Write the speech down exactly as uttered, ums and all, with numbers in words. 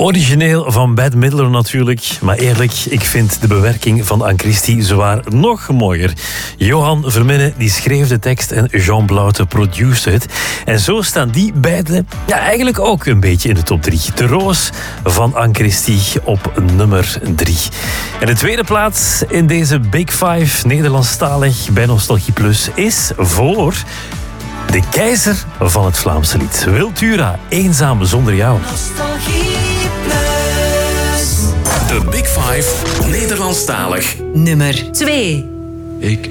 Origineel van Bette Midler natuurlijk. Maar eerlijk, ik vind de bewerking van Anne Christie zwaar nog mooier. Johan Verminne die schreef de tekst en Jean Blaute produceerde het. En zo staan die beiden ja, eigenlijk ook een beetje in de top drie. De Roos van Anne Christie op nummer drie. En de tweede plaats in deze Big Five Nederlandstalig bij Nostalgie Plus is voor de keizer van het Vlaamse lied. Wiltura, Eenzaam zonder jou. De Big Five Nederlandstalig. Nummer twee. Ik